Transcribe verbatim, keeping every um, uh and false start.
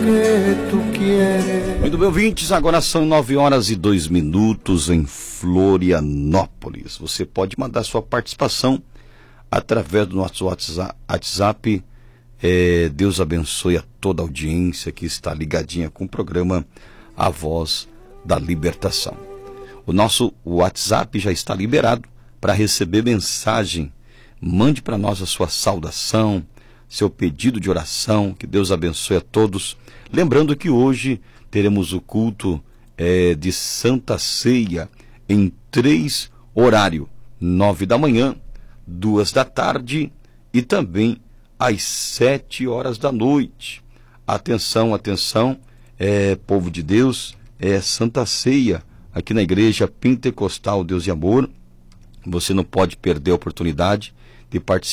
que tu quieres. Muito bem, ouvintes, agora são nove horas e dois minutos em Florianópolis. Você pode mandar sua participação através do nosso WhatsApp. É, Deus abençoe a toda a audiência que está ligadinha com o programa A Voz da Libertação. O nosso WhatsApp já está liberado para receber mensagem. Mande para nós a sua saudação, seu pedido de oração. Que Deus abençoe a todos. Lembrando que hoje teremos o culto é, de Santa Ceia em três horários: nove da manhã, duas da tarde e também às sete horas da noite. Atenção, atenção, é, povo de Deus, é Santa Ceia aqui na Igreja Pentecostal Deus e Amor. Você não pode perder a oportunidade de participar